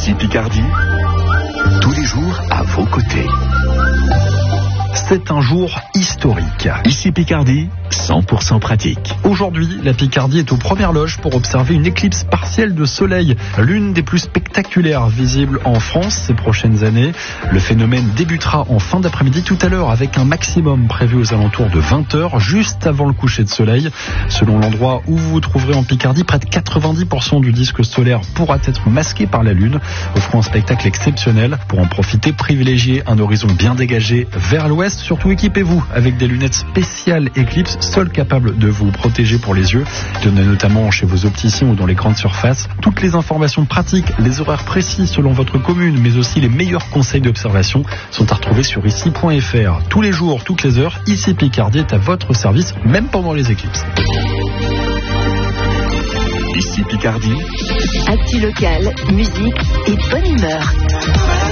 Ici Picardie, tous les jours à vos côtés. C'est un jour historique. Ici Picardie, 100% pratique. Aujourd'hui, la Picardie est aux premières loges pour observer une éclipse partielle de soleil, l'une des plus spectaculaires visibles en France ces prochaines années. Le phénomène débutera en fin d'après-midi tout à l'heure avec un maximum prévu aux alentours de 20h, juste avant le coucher de soleil. Selon l'endroit où vous vous trouverez en Picardie, près de 90% du disque solaire pourra être masqué par la Lune, offrant un spectacle exceptionnel. Pour en profiter, privilégiez un horizon bien dégagé vers l'ouest. Surtout équipez-vous avec des lunettes spéciales Eclipse, seules capables de vous protéger pour les yeux. Tenez notamment chez vos opticiens ou dans les grandes surfaces. Toutes les informations pratiques, les horaires précis selon votre commune, mais aussi les meilleurs conseils d'observation sont à retrouver sur ici.fr. Tous les jours, toutes les heures, Ici Picardie est à votre service, même pendant les éclipses. Ici Picardie, Actu local, musique et bonne humeur.